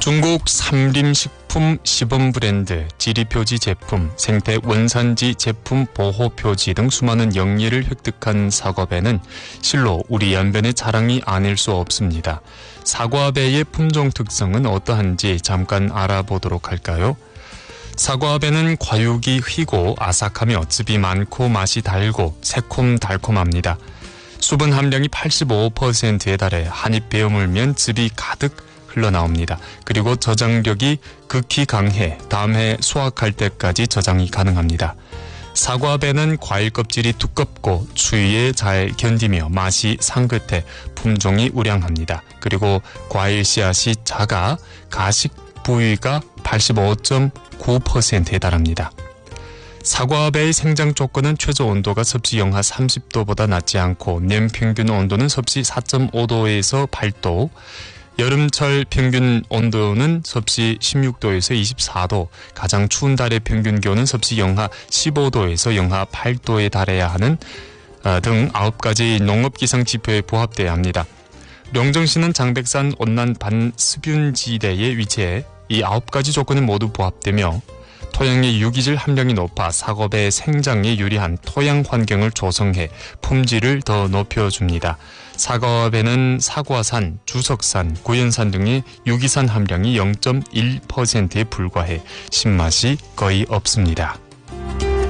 중국 삼림식품 시범 브랜드, 지리표지 제품, 생태 원산지 제품 보호 표지 등 수많은 영예를 획득한 사과배는 실로 우리 연변의 자랑이 아닐 수 없습니다. 사과배의 품종 특성은 어떠한지 잠깐 알아보도록 할까요? 사과배는 과육이 휘고 아삭하며 즙이 많고 맛이 달고 새콤달콤합니다. 수분 함량이 85%에 달해 한 입 베어물면 즙이 가득 흘러나옵니다. 그리고 저장력이 극히 강해 다음 해 수확할 때까지 저장이 가능합니다. 사과배는 과일 껍질이 두껍고 추위에 잘 견디며 맛이 상긋해 품종이 우량합니다. 그리고 과일 씨앗이 작아 가식 부위가 85.9%에 달합니다. 사과배의 생장 조건은 최저 온도가 섭씨 영하 30도보다 낮지 않고 년 평균 온도는 섭씨 4.5도에서 8도, 여름철 평균 온도는 섭씨 16도에서 24도, 가장 추운 달의 평균 기온은 섭씨 영하 15도에서 영하 8도에 달해야 하는 등 9가지 농업기상 지표에 부합돼야 합니다. 룡정시는 장백산 온난 반습윤지대에 위치해 이 9가지 조건에 모두 부합되며 토양의 유기질 함량이 높아 사과배 생장에 유리한 토양 환경을 조성해 품질을 더 높여줍니다. 사과배는 사과산, 주석산, 구연산 등의 유기산 함량이 0.1%에 불과해 신맛이 거의 없습니다.